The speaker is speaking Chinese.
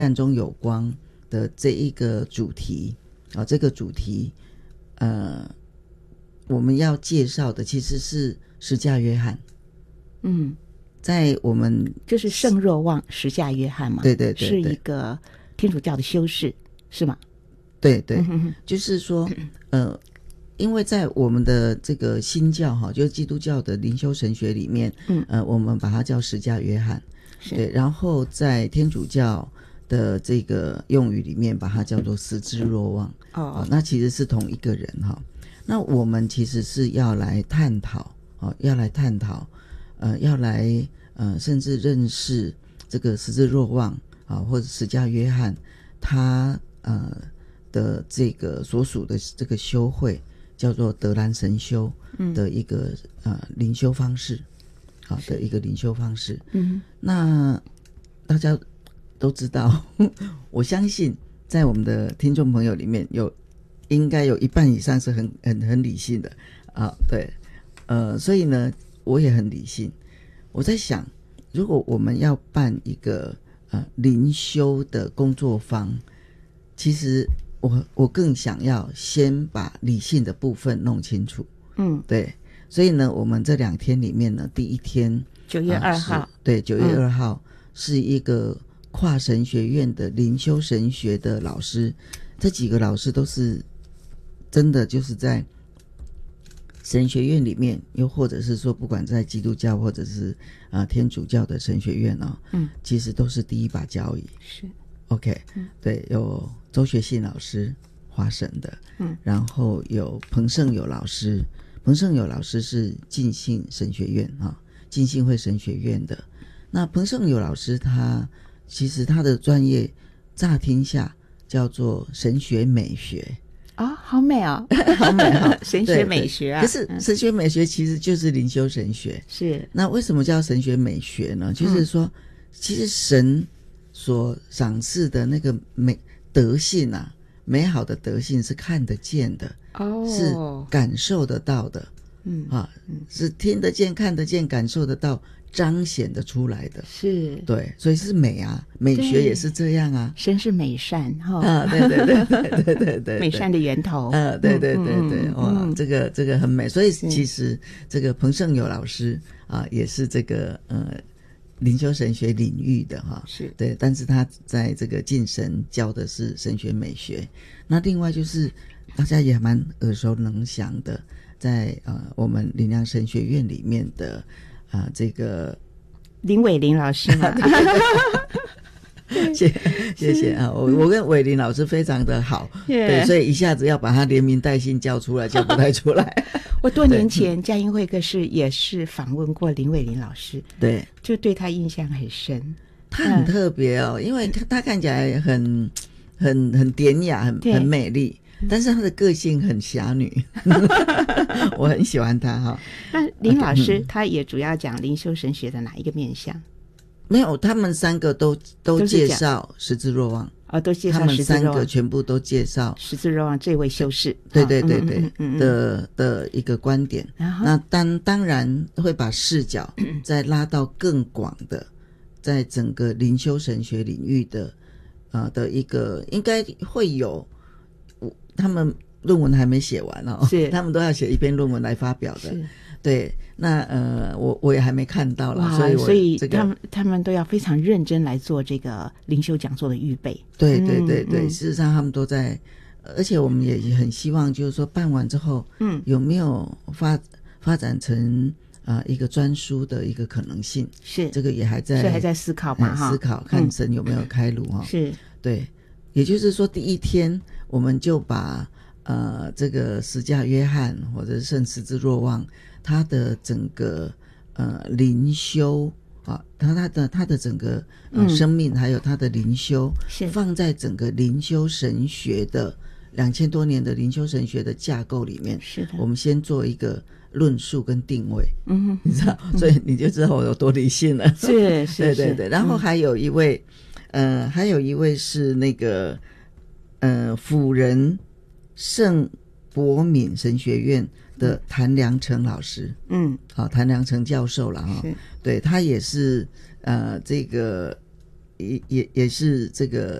暗中有光的这一个主题这个主题我们要介绍的其实是十架约翰。在我们就是圣若望十架约翰嘛， 对对对， 是一个天主教的修士是吗？ 对对，就是说因为在我们的这个新教就是基督教的灵修神学里面我们把它叫十架约翰，对，然后在天主教的这个用语里面把它叫做十字若望那其实是同一个人那我们其实是要来探讨要来甚至认识这个十字若望或者十架约翰他的这个所属的这个修会叫做德兰神修的一个灵修方式的一个灵修方式那大家都知道我相信在我们的听众朋友里面应该有一半以上是很理性的对所以呢我也很理性。我在想如果我们要办一个灵修的工作坊，其实我更想要先把理性的部分弄清楚对，所以呢我们这2天里面呢第一天 9月2号对9月2号是一个跨神学院的灵修神学的老师，这几个老师都是真的就是在神学院里面，又或者是说不管在基督教或者是天主教的神学院其实都是第一把交椅。 是 OK 对，有周学信老师华神的然后有彭圣友老师，彭圣友老师是浸信神学院浸信会神学院的。那彭圣友老师其实他的专业乍听下叫做神学美学好美好美神学美学可是神学美学其实就是灵修神学。 是那为什么叫神学美学呢？就是说其实神所赏赐的那个德性美好的德性是看得见的是感受得到的是听得见看得见感受得到彰显得出来的。是对，所以是美美学也是这样神是美善对对对对对对对美善的源头对对对对哇这个很美。所以其实这个彭圣友老师也是这个灵修神学领域的是对，但是他在这个浸神教的是神学美学。那另外就是大家也蛮耳熟能详的，在我们灵粮神学院里面的这个林伟林老师嘛谢谢我跟伟林老师非常的好对，所以一下子要把他连名带姓叫出来叫不太出来我多年前嘉音会客室也是访问过林伟林老师， 对， 就对他印象很深。 他很特别因为他看起来很典雅很美丽，但是他的个性很侠女我很喜欢他那林老师他也主要讲灵修神学的哪一个面向？ 没有，他们3个都介绍十字若望都介绍十字若望， 他们3个全部都介绍十字若望这位修士对对对对的一个观点。那当然会把视角再拉到更广的在整个灵修神学领域的一个，应该会有他们论文还没写完是他们都要写一篇论文来发表的。对，那我也还没看到了，所以他们都要非常认真来做这个灵修讲座的预备。 对对对对事实上他们都在，而且我们也很希望就是说办完之后有没有发展成一个专书的一个可能性。是这个也还在思考嘛思考看神有没有开路是对，也就是说第一天我们就把这个十架约翰或者是圣十字若望他的整个灵修他的整个生命还有他的灵修放在整个灵修神学的2000多年的灵修神学的架构里面。是的，我们先做一个论述跟定位你知道所以你就知道我有多理性了是对对对。然后还有一位是那个辅仁圣博敏神学院的谭良成老师谭良成教授了对，他也是这个也是这个